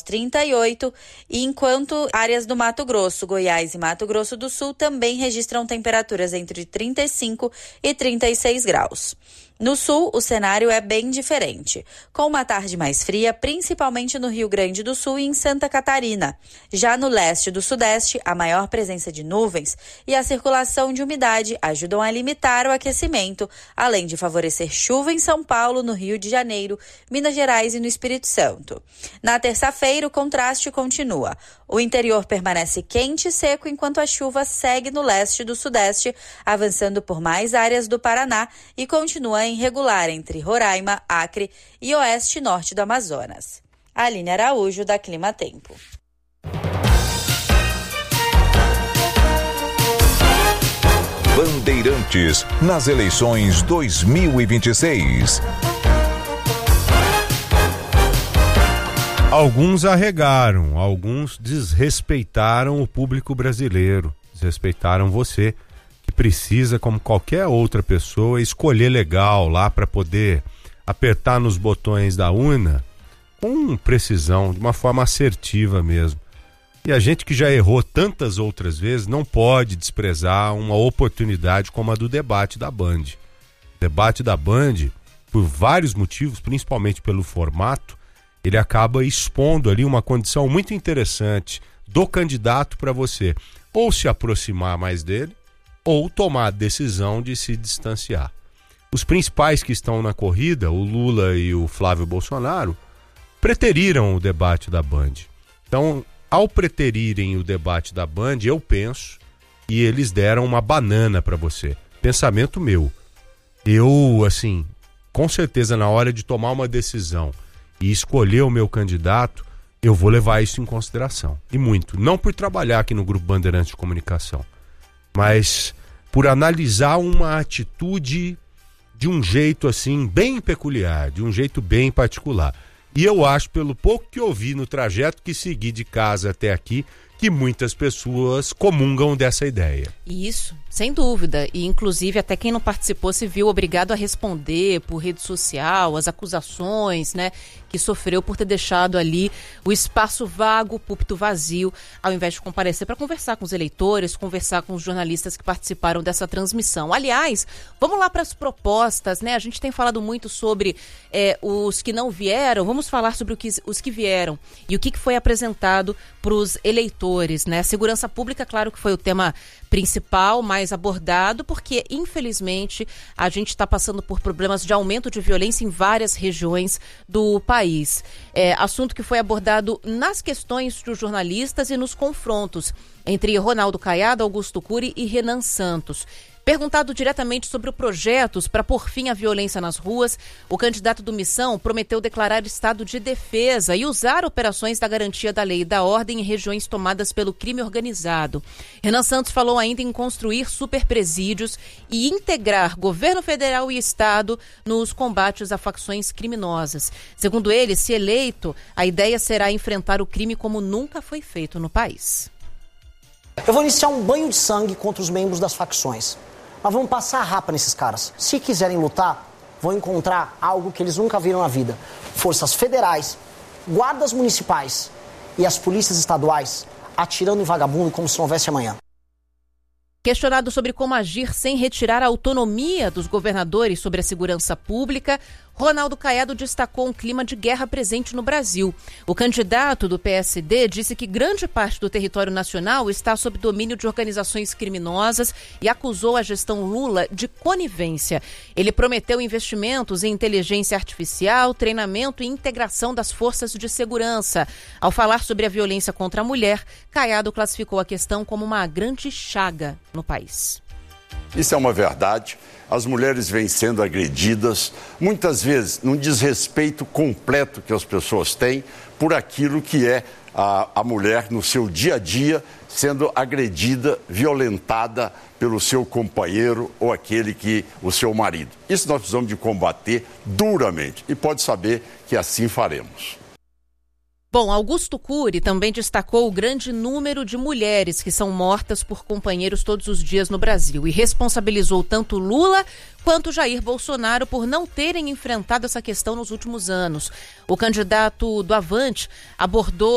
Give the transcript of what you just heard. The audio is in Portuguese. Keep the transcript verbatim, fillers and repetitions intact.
trinta e oito, e enquanto áreas do Mato Grosso, Goiás e Mato Grosso do Sul também registram temperaturas entre trinta e cinco e trinta e seis graus. No sul, o cenário é bem diferente, com uma tarde mais fria, principalmente no Rio Grande do Sul e em Santa Catarina. Já no leste do sudeste, a maior presença de nuvens e a circulação de umidade ajudam a limitar o aquecimento, além de favorecer chuva em São Paulo, no Rio de Janeiro, Minas Gerais e no Espírito Santo. Na terça-feira, o contraste continua. O interior permanece quente e seco, enquanto a chuva segue no leste do sudeste, avançando por mais áreas do Paraná e continua irregular entre Roraima, Acre e oeste e norte do Amazonas. Aline Araújo, da Clima Tempo. Bandeirantes nas eleições dois mil e vinte e seis. Alguns arregaram, alguns desrespeitaram o público brasileiro, desrespeitaram você, que precisa, como qualquer outra pessoa, escolher legal lá para poder apertar nos botões da urna com precisão, de uma forma assertiva mesmo. E a gente que já errou tantas outras vezes não pode desprezar uma oportunidade como a do debate da Band. O debate da Band, por vários motivos, principalmente pelo formato, ele acaba expondo ali uma condição muito interessante do candidato para você ou se aproximar mais dele ou tomar a decisão de se distanciar. Os principais que estão na corrida, o Lula e o Flávio Bolsonaro, preteriram o debate da Band. Então, ao preterirem o debate da Band, eu penso que eles deram uma banana para você. Pensamento meu. Eu, assim, com certeza na hora de tomar uma decisão e escolher o meu candidato, eu vou levar isso em consideração. E muito. Não por trabalhar aqui no Grupo Bandeirantes de Comunicação, mas por analisar uma atitude de um jeito assim bem peculiar, de um jeito bem particular. E eu acho, pelo pouco que eu vi no trajeto que segui de casa até aqui, que muitas pessoas comungam dessa ideia. Isso, sem dúvida. E, inclusive, até quem não participou se viu obrigado a responder por rede social, as acusações, né, que sofreu por ter deixado ali o espaço vago, o púlpito vazio, ao invés de comparecer para conversar com os eleitores, conversar com os jornalistas que participaram dessa transmissão. Aliás, vamos lá para as propostas, né? A gente tem falado muito sobre é, os que não vieram, vamos falar sobre o que, os que vieram e o que foi apresentado para os eleitores, né? Segurança pública, claro que foi o tema principal, mais abordado, porque, infelizmente, a gente está passando por problemas de aumento de violência em várias regiões do país. É, assunto que foi abordado nas questões dos jornalistas e nos confrontos entre Ronaldo Caiado, Augusto Cury e Renan Santos. Perguntado diretamente sobre projetos para pôr fim à violência nas ruas, o candidato do Missão prometeu declarar estado de defesa e usar operações da garantia da lei e da ordem em regiões tomadas pelo crime organizado. Renan Santos falou ainda em construir superpresídios e integrar governo federal e estado nos combates a facções criminosas. Segundo ele, se eleito, a ideia será enfrentar o crime como nunca foi feito no país. Eu vou iniciar um banho de sangue contra os membros das facções. Mas vamos passar a rapa nesses caras. Se quiserem lutar, vão encontrar algo que eles nunca viram na vida. Forças federais, guardas municipais e as polícias estaduais atirando em vagabundo como se não houvesse amanhã. Questionado sobre como agir sem retirar a autonomia dos governadores sobre a segurança pública, Ronaldo Caiado destacou um clima de guerra presente no Brasil. O candidato do P S D disse que grande parte do território nacional está sob domínio de organizações criminosas e acusou a gestão Lula de conivência. Ele prometeu investimentos em inteligência artificial, treinamento e integração das forças de segurança. Ao falar sobre a violência contra a mulher, Caiado classificou a questão como uma grande chaga no país. Isso é uma verdade. As mulheres vêm sendo agredidas, muitas vezes num desrespeito completo que as pessoas têm por aquilo que é a, a mulher no seu dia a dia sendo agredida, violentada pelo seu companheiro ou aquele que o seu marido. Isso nós precisamos de combater duramente e pode saber que assim faremos. Bom, Augusto Cury também destacou o grande número de mulheres que são mortas por companheiros todos os dias no Brasil e responsabilizou tanto Lula quanto Jair Bolsonaro por não terem enfrentado essa questão nos últimos anos. O candidato do Avante abordou